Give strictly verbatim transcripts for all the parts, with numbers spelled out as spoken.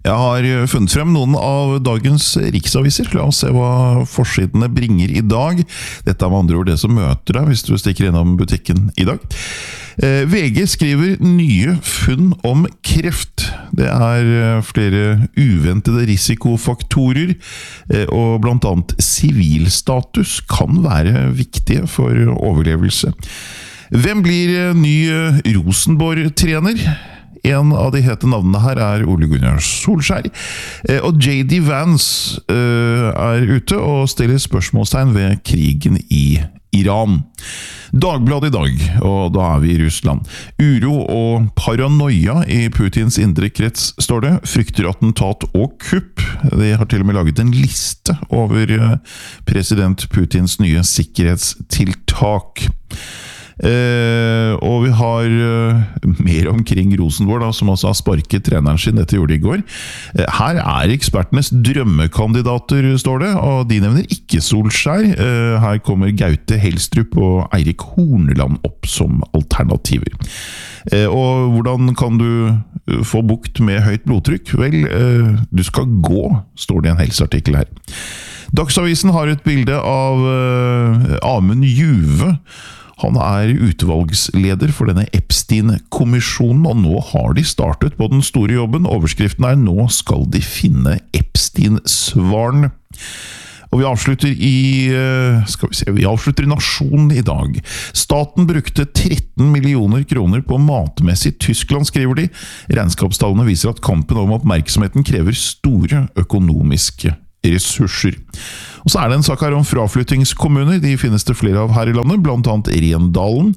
Jeg har funnet frem noen av dagens riksaviser. La oss se hva forsidene bringer i dag. Dette er med andre ord det som møter deg hvis du stikker innom butikken i dag. Eh, V G skriver nye funn om kreft. Det er flere uventede risikofaktorer, eh, og blant annet sivilstatus kan være viktige for overlevelse. Hvem blir ny Rosenborg-trener? En av de hete navnene her er Ole Gunnar Solskjær, og J D Vance er ute og stiller spørsmålstegn ved krigen i Iran. Dagbladet i dag, og da er vi i Russland. Uro og paranoia i Putins indre krets, står det. Frykter attentat og kupp. De har til og med laget en liste over president Putins nye sikkerhetstiltak. Eh, og vi har eh, mer omkring Rosenborg da, som også har sparket treneren sin. Dette gjorde de i går. Eh, her er ekspertenes drømmekandidater, står det, og de nevner ikke Solskjær. Eh, her kommer Gaute Helstrup og Eirik Horneland opp som alternativer. Eh, og hvordan kan du få bukt med høyt blodtrykk? Vel, eh, du skal gå, står det i en helseartikkel her. Dagsavisen har et bilde av eh, Amund Juve. Han er utvalgsleder for denne Epstein-kommisjonen, og nå har de startet på den store jobben. Overskriften er «Nå skal de finne Epstein-svarene». Og vi avslutter i, skal vi se, vi avslutter i Nasjonen i dag. Staten brukte tretten millioner kroner på matmessig Tyskland, skriver de. Regnskapstallene viser at kampen om oppmerksomheten krever store økonomiske ressurser. Og så er det en sak her om fraflyttingskommuner. De finnes det flere av her i landet, blant annet Rendalen.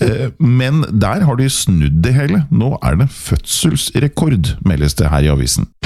Men der har de snudd det hele. Nå er det fødselsrekord, meldes det her i avisen.